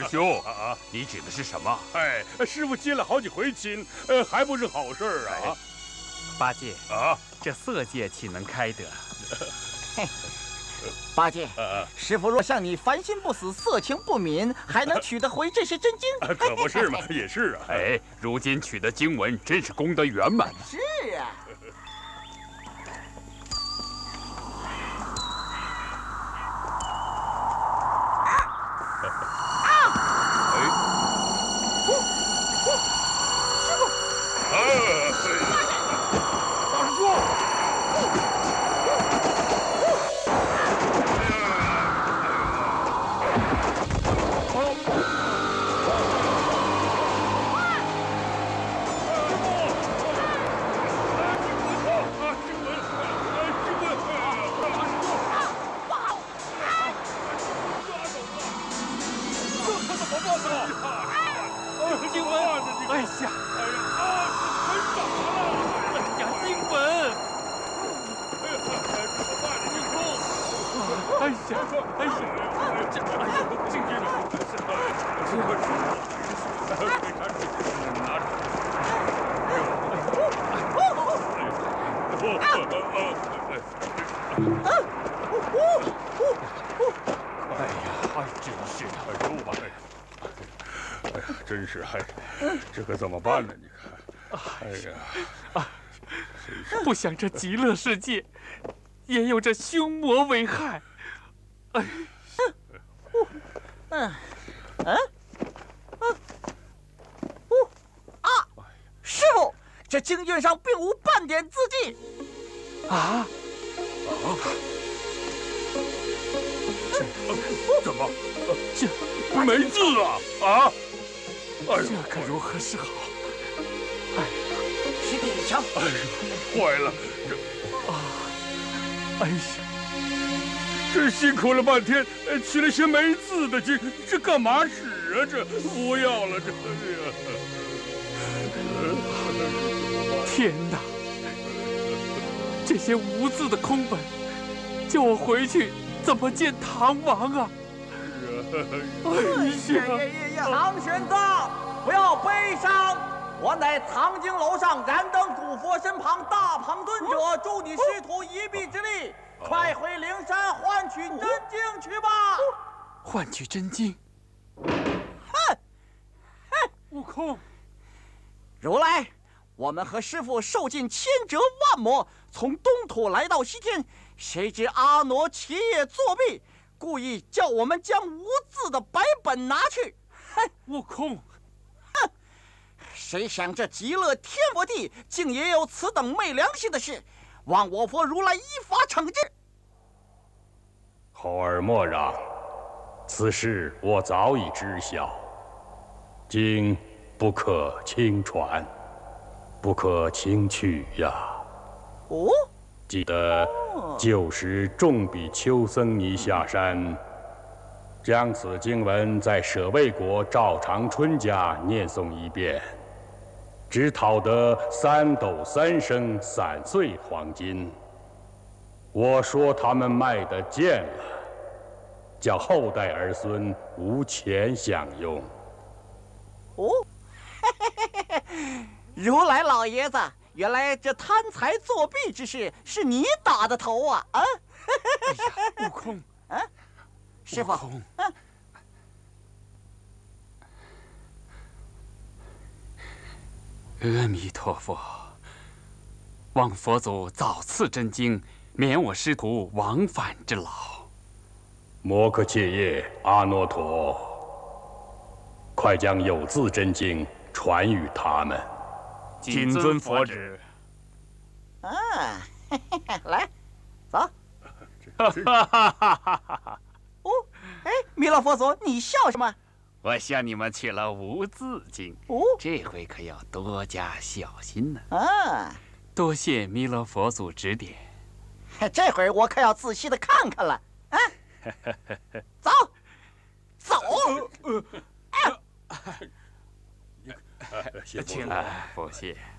兄你指的是什么？ 哎，师傅接了好几回亲，还不是好事儿啊！ 八戒这色戒岂能开得？ 嘿，八戒，师傅若像你凡心不死，色情不泯，还能取得回这些真经？ 可不是嘛，也是啊。 哎，如今取得经文，真是功德圆满。 是啊。 真是，这可怎么办呢？你看，哎呀， 不想这极乐世界也有这凶魔为害。 师傅，这经卷上并无半点字迹。 怎么？这没字啊！ 这可如何是好？ 师弟，你瞧， 坏了，这辛苦了半天，取了些没字的经，这干嘛使啊？这不要了，这天哪！这些无字的空本，叫我回去怎么见唐王啊？ 唐玄奘，不要悲伤，我乃藏经楼上燃灯古佛身旁大鹏尊者，助你师徒一臂之力，快回灵山换取真经去吧。 换取真经？悟空， 如来，我们和师父受尽千折万磨，从东土来到西天，谁知阿傩起夜作弊，故意叫我们将无字的白本拿去。 悟空， 谁想这极乐天佛地竟也有此等昧良心的事，望我佛如来依法惩治。 猴儿莫让，此事我早已知晓。经不可轻传，不可轻去呀。 哦， 记得旧时众比丘僧尼下山，将此经文在舍卫国赵长春家念诵一遍，只讨得3斗3升散碎黄金。我说他们卖得贱了，叫后代儿孙无钱享用。 哦，如来老爷子，原来这贪财作弊之事是你打的头啊！ 悟空， 师父， 阿弥陀佛，望佛祖早赐真经，免我师徒往返之劳。 摩诃切叶阿耨陀，快将有字真经传与他们。 谨遵佛旨。 来，走。哦，弥勒佛祖，你笑什么？ 我向你们取了无字经，这回可要多加小心呢。多谢弥勒佛祖指点。 这回我可要仔细的看看了。走，走。 请佛谢。